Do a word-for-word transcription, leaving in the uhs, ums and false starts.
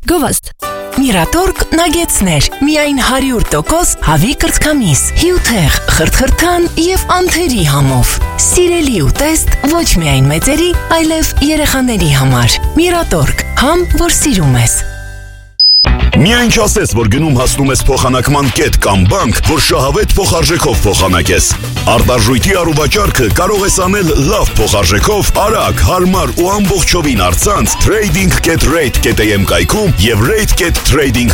Գովաստ Միրատորգ նագեցներ, միայն հարյուր տոկոս հավի կրծքամիս, հյութեղ, խրթխրթան և անթերի համով։ Սիրելի ուտեստ ոչ միայն մեծերի, այլև երեխաների համար։ Միրատորգ, համ, որ սիրում ես։ Միայն չասես, որ գնում հասնում ես փոխանակման կետ կամ բանկ, որ շահավետ փոխարժեքով փոխանակես։ Արտարժույթի առուվաճառքը կարող ես անել լավ փոխարժեքով, արագ, հարմար ու ամբողջովին առցանց trading dot rate dot a m կայքում և rate dot trading